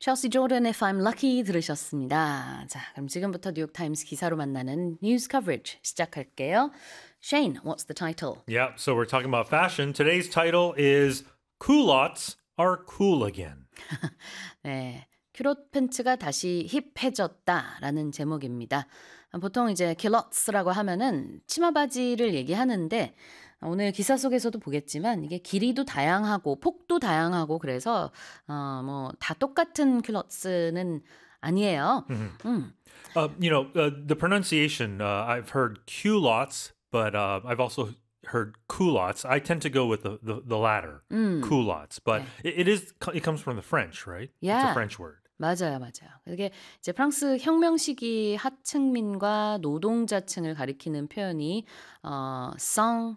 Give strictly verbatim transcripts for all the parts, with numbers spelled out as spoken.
Chelsea Jordan, If I'm Lucky 들으셨습니다. 자, 그럼 지금부터 뉴욕타임스 기사로 만나는 news coverage 시작할게요. Shane, what's the title? Yeah, so we're talking about fashion. Today's title is Culottes are cool again. 네, 큐롯 팬츠가 다시 힙해졌다라는 제목입니다. 보통 이제 킬러츠라고 하면은 치마 바지를 얘기하는데 오늘 기사 속에서도 보겠지만 이게 길이도 다양하고 폭도 다양하고 그래서 어, 뭐 다 똑같은 킬러츠는 아니에요. Mm-hmm. 음. Uh, you know, uh, the pronunciation, uh, I've heard culottes, but uh, I've also heard culottes. I tend to go with the, the, the latter, 음. culottes. But it, it is it comes from the French, right? Yeah. It's a French word. 맞아요, 맞아요. 이게 이제 프랑스 혁명 시기 하층민과 노동자층을 가리키는 표현이 어, sans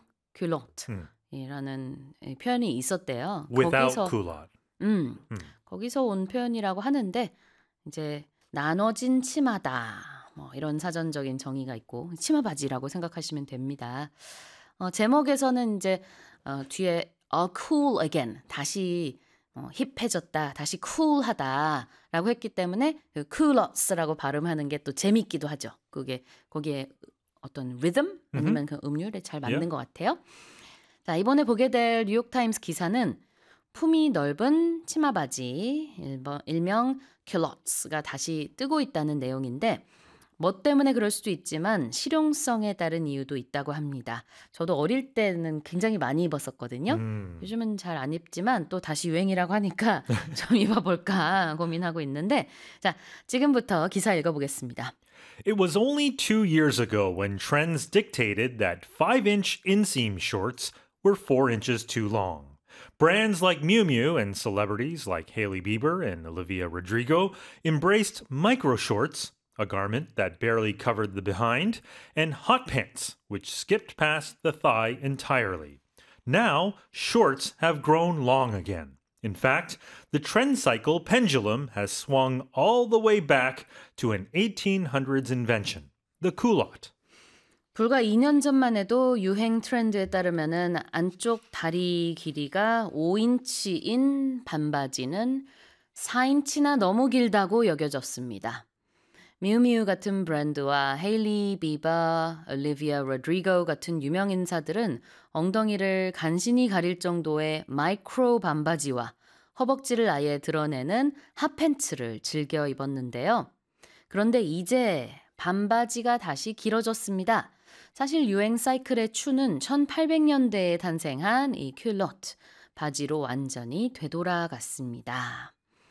culottei라는 표현이 있었대요. Without 거기서, culotte. 음, 음. 거기서 온 표현이라고 하는데 이제 나눠진 치마다 뭐 이런 사전적인 정의가 있고 치마 바지라고 생각하시면 됩니다. 어, 제목에서는 이제 어, 뒤에 a cool again 다시 어, 힙해졌다, 다시 쿨하다라고 했기 때문에 그 culottes라고 발음하는 게 또 재밌기도 하죠. 그게 거기에 어떤 리듬 아니면 그 음률에 잘 맞는 Yeah. 것 같아요. 자, 이번에 보게 될 뉴욕타임스 기사는 품이 넓은 치마 바지, 일번, 일명 culottes가 다시 뜨고 있다는 내용인데 뭐 때문에 그럴 수도 있지만 실용성에 따른 이유도 있다고 합니다. 저도 어릴 때는 굉장히 많이 입었었거든요. Mm. 요즘은 잘 안 입지만 또 다시 유행이라고 하니까 좀 입어볼까 고민하고 있는데 자, 지금부터 기사 읽어보겠습니다. It was only two years ago when trends dictated that five-inch inseam shorts were four inches too long. Brands like Miu Miu and celebrities like Hailey Bieber and Olivia Rodrigo embraced micro shorts, a garment that barely covered the behind, and hot pants, which skipped past the thigh entirely. Now, shorts have grown long again. In fact, the trend cycle pendulum has swung all the way back to an eighteen hundreds invention, the culotte. 불과 이 년 전만 해도 유행 트렌드에 따르면은 안쪽 다리 길이가 오 인치인 반바지는 사 인치나 너무 길다고 여겨졌습니다. 미우미우 같은 브랜드와 헤일리 비버, 올리비아 로드리고 같은 유명 인사들은 엉덩이를 간신히 가릴 정도의 마이크로 반바지와 허벅지를 아예 드러내는 핫팬츠를 즐겨 입었는데요. 그런데 이제 반바지가 다시 길어졌습니다. 사실 유행 사이클의 추는 천팔백 년대에 탄생한 이 큐로트 바지로 완전히 되돌아갔습니다.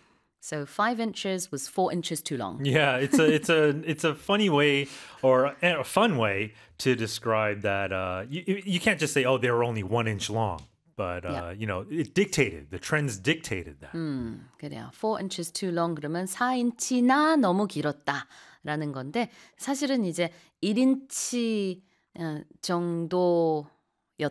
So five inches was four inches too long. Yeah, it's a it's a it's a funny way or a fun way to describe that. Uh, you you can't just say, oh, they were only one inch long, but uh, Yeah. you know, it dictated the trends dictated that. 음, 그래요. four inches too long 그러면 사 인치나 너무 길었다라는 건데 사실은 이제 일 인치 어, 정도